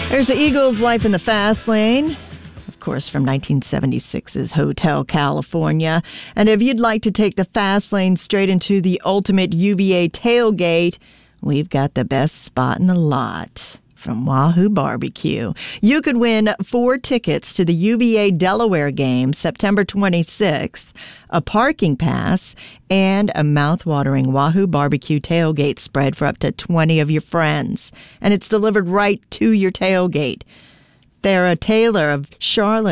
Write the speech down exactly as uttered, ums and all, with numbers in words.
There's the Eagles' Life in the Fast Lane, of course, from nineteen seventy-six's Hotel California. And if you'd like to take the fast lane straight into the ultimate U V A tailgate, we've got the best spot in the lot from Wahoo Barbecue. You could win four tickets to the U V A Delaware game September twenty-sixth, a parking pass, and a mouth-watering Wahoo Barbecue tailgate spread for up to twenty of your friends. And it's delivered right to your tailgate. Farrah Taylor of Charlotte